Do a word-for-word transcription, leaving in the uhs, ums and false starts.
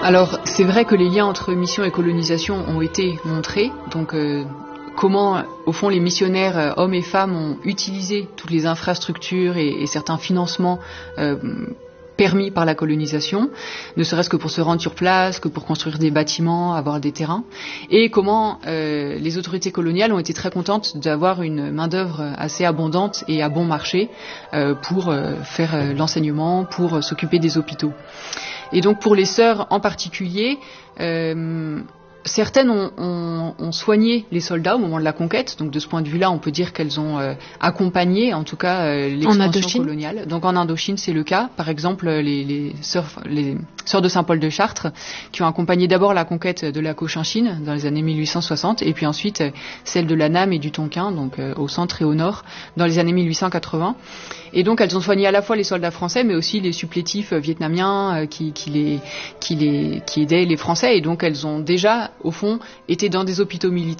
Alors, c'est vrai que les liens entre mission et colonisation ont été montrés. Donc, euh, comment, au fond, les missionnaires, euh, hommes et femmes, ont utilisé toutes les infrastructures et, et certains financements euh, permis par la colonisation, ne serait-ce que pour se rendre sur place, que pour construire des bâtiments, avoir des terrains. Et comment euh, les autorités coloniales ont été très contentes d'avoir une main-d'œuvre assez abondante et à bon marché euh, pour euh, faire euh, l'enseignement, pour euh, s'occuper des hôpitaux. Et donc pour les sœurs en particulier, euh, certaines ont, ont, ont soigné les soldats au moment de la conquête. Donc de ce point de vue-là, on peut dire qu'elles ont euh, accompagné, en tout cas, euh, l'expansion coloniale. Donc en Indochine, c'est le cas. Par exemple, les, les, sœurs, les sœurs de Saint-Paul de Chartres, qui ont accompagné d'abord la conquête de la Cochinchine dans les années mille huit cent soixante, et puis ensuite euh, celle de l'Annam et du Tonkin, donc euh, au centre et au nord, dans les années mille huit cent quatre-vingts. Et donc elles ont soigné à la fois les soldats français, mais aussi les supplétifs vietnamiens euh, qui, qui, les, qui, les, qui aidaient les Français. Et donc elles ont déjà, au fond, été dans des hôpitaux militaires